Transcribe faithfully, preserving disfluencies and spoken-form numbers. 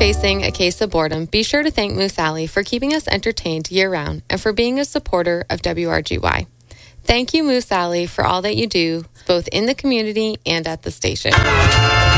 facing a case of boredom, be sure to thank Moose Alley for keeping us entertained year-round and for being a supporter of W R G Y. Thank you, Moose Alley, for all that you do, both in the community and at the station.